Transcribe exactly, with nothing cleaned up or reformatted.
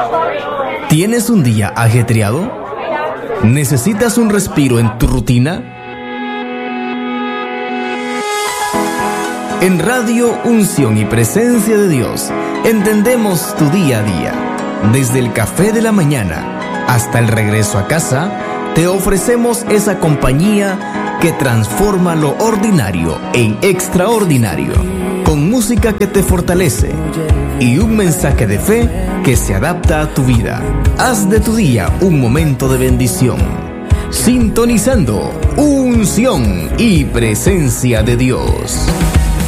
¿Tienes un día ajetreado? ¿Necesitas un respiro en tu rutina? En Radio Unción y Presencia de Dios entendemos tu día a día. Desde el café de la mañana hasta el regreso a casa, te ofrecemos esa compañía que transforma lo ordinario en extraordinario, con música que te fortalece y un mensaje de fe que se adapta a tu vida. Haz de tu día un momento de bendición, sintonizando Unción y Presencia de Dios.